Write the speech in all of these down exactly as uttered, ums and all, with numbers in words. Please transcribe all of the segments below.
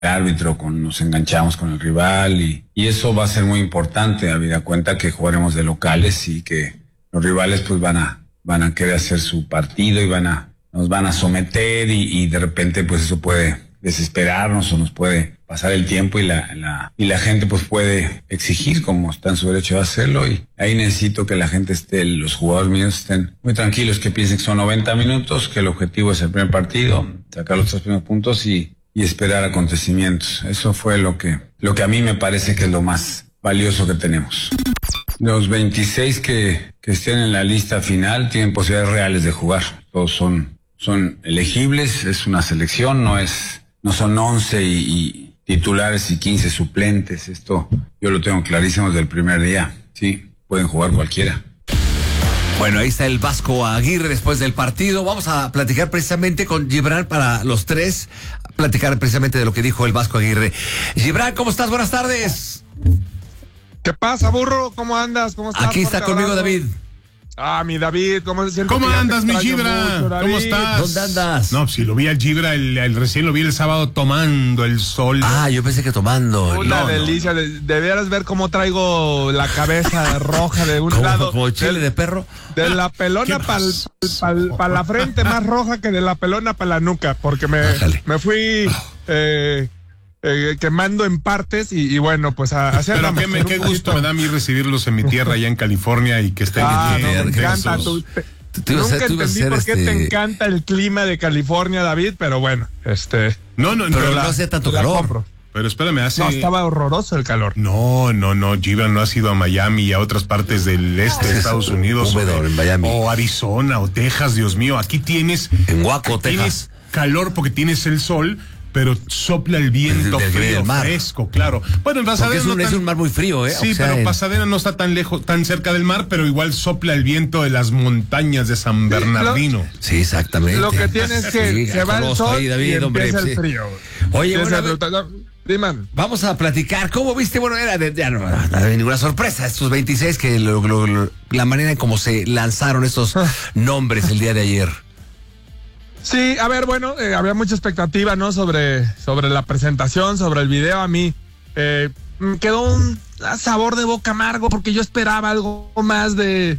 árbitro, con, nos enganchamos con el rival y, y eso va a ser muy importante, habida cuenta que jugaremos de locales y que los rivales pues van a, van a querer hacer su partido y van a, nos van a someter y, y de repente pues eso puede desesperarnos o nos puede pasar el tiempo y la, la, y la gente pues puede exigir como está en su derecho de hacerlo y ahí necesito que la gente esté, los jugadores míos estén muy tranquilos, que piensen que son noventa minutos, que el objetivo es el primer partido, sacar los tres primeros puntos y, y esperar acontecimientos. Eso fue lo que, lo que a mí me parece que es lo más valioso que tenemos. Los veintiséis que, que estén en la lista final tienen posibilidades reales de jugar, todos son, son elegibles, es una selección, no es No son once y, y titulares y quince suplentes. Esto yo lo tengo clarísimo desde el primer día. Sí, pueden jugar cualquiera. Bueno, ahí está el Vasco Aguirre después del partido. Vamos a platicar precisamente con Gibran para los tres. Platicar precisamente de lo que dijo el Vasco Aguirre. Gibran, ¿cómo estás? Buenas tardes. ¿Qué pasa, burro? ¿Cómo andas? ¿Cómo estás? Aquí está conmigo David. Ah, mi David, ¿cómo se siente? ¿Cómo andas, mi Gibra? Mucho, ¿Cómo estás? ¿Dónde andas? No, si lo vi al Gibra, el, el recién lo vi el sábado tomando el sol. Ah, yo pensé que tomando. Una no, delicia, no. De, deberías ver cómo traigo la cabeza roja de un ¿Cómo, lado. como chile de, de perro? De la pelona para pa, pa la frente, más roja que de la pelona para la nuca, porque me, me fui... Eh, Eh, quemando en partes y, y bueno, pues a, a hacer Pero qué, me, qué gusto me da a mí recibirlos en mi tierra allá en California y que estén ah, en no, me encanta. Tú, tú, te, nunca ser, entendí por qué este... te encanta el clima de California, David, pero bueno, este... No, no, pero no. no hacía tanto calor. Compro. Pero espérame, hace... No, estaba horroroso el calor. No, no, no, Gibran no has ido a Miami y a otras partes del este de Estados Unidos. Húmedo, o, en Miami. O Arizona o Texas, Dios mío, aquí tienes... En Waco, Texas. Tienes calor porque tienes el sol, pero sopla el viento del, del, frío, del mar. fresco, claro. Bueno, en Pasadena es un, no es tan... un mar muy frío, ¿eh? Sí, o sea, pero en... Pasadena no está tan lejos, tan cerca del mar, pero igual sopla el viento de las montañas de San Bernardino. Sí, lo... sí exactamente. Lo que tiene es que sí, se va el sol ahí, David, y empieza hombre, el frío. Oye, bueno, bueno, dime. Vamos a platicar. ¿Cómo viste? Bueno, era de, ya no, no había ninguna sorpresa. Estos veintiséis, que lo, lo, lo, la manera en cómo se lanzaron estos nombres el día de ayer. Sí, a ver, bueno, eh, había mucha expectativa, ¿no? Sobre, sobre la presentación, sobre el video. A mí eh, me quedó un sabor de boca amargo porque yo esperaba algo más de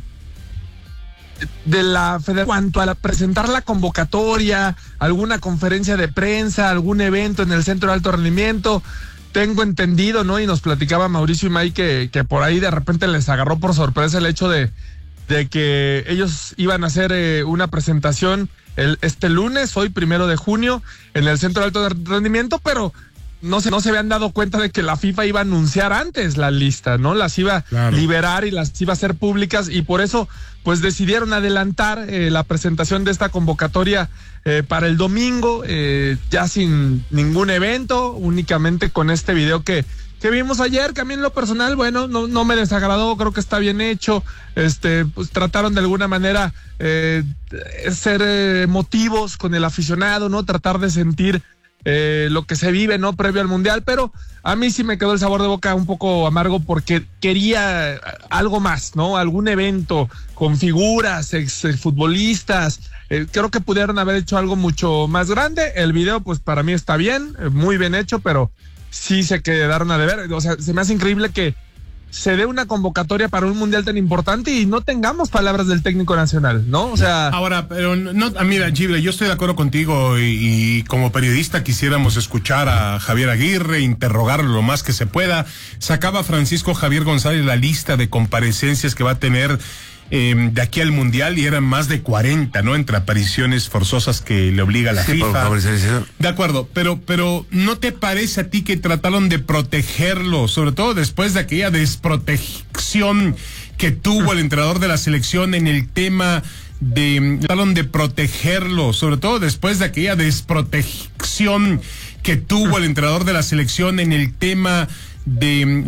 de la federación cuanto a la, presentar la convocatoria, alguna conferencia de prensa, algún evento en el centro de alto rendimiento. Tengo entendido, ¿no? Y nos platicaba Mauricio Imay que, que por ahí de repente les agarró por sorpresa el hecho de, de que ellos iban a hacer eh, una presentación El, este lunes, hoy primero de junio, en el Centro de Alto Rendimiento, pero no se, no se habían dado cuenta de que la FIFA iba a anunciar antes la lista, ¿no? Las iba a claro. liberar y las iba a hacer públicas y por eso, pues decidieron adelantar eh, la presentación de esta convocatoria eh, para el domingo, eh, ya sin ningún evento, únicamente con este video que que vimos ayer, que a mí en lo personal, bueno, no, no me desagradó, creo que está bien hecho, este, pues trataron de alguna manera eh, ser eh, emotivos con el aficionado, ¿no? Tratar de sentir eh, lo que se vive, ¿no? Previo al Mundial, pero a mí sí me quedó el sabor de boca un poco amargo porque quería algo más, ¿no? Algún evento con figuras, ex, ex futbolistas, eh, creo que pudieron haber hecho algo mucho más grande. El video, pues para mí está bien, eh, muy bien hecho, pero sí se quedaron a deber. O sea, se me hace increíble que se dé una convocatoria para un mundial tan importante y no tengamos palabras del técnico nacional, ¿no? O sea... Ahora, pero no, mira, Gibra, yo estoy de acuerdo contigo y, y como periodista quisiéramos escuchar a Javier Aguirre, interrogarlo lo más que se pueda. Sacaba Francisco Javier González la lista de comparecencias que va a tener Eh, de aquí al Mundial y eran más de cuarenta, ¿no? Entre apariciones forzosas que le obliga la sí, FIFA. De acuerdo, pero, pero ¿no te parece a ti que trataron de protegerlo, sobre todo después de aquella desprotección que tuvo el entrenador de la selección en el tema de... Trataron de protegerlo, sobre todo después de aquella desprotección que tuvo el entrenador de la selección en el tema de...